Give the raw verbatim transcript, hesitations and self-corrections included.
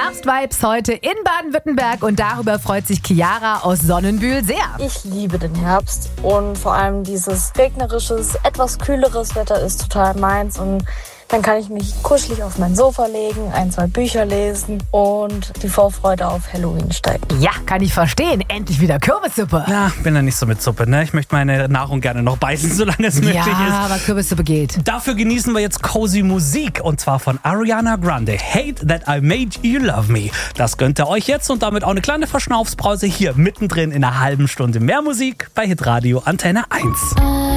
Herbstvibes heute in Baden-Württemberg und darüber freut sich Chiara aus Sonnenbühl sehr. Ich liebe den Herbst und vor allem dieses regnerisches, etwas kühleres Wetter ist total meins und dann kann ich mich kuschelig auf mein Sofa legen, ein, zwei Bücher lesen und die Vorfreude auf Halloween steigt. Ja, kann ich verstehen. Endlich wieder Kürbissuppe. Ja, bin da nicht so mit Suppe, ne? Ich möchte meine Nahrung gerne noch beißen, solange es möglich ist. Ja, aber Kürbissuppe geht. Dafür genießen wir jetzt cozy Musik und zwar von Ariana Grande. Hate That I Made You Love Me. Das gönnt ihr euch jetzt und damit auch eine kleine Verschnaufspause hier mittendrin in einer halben Stunde mehr Musik bei Hitradio Antenne eins.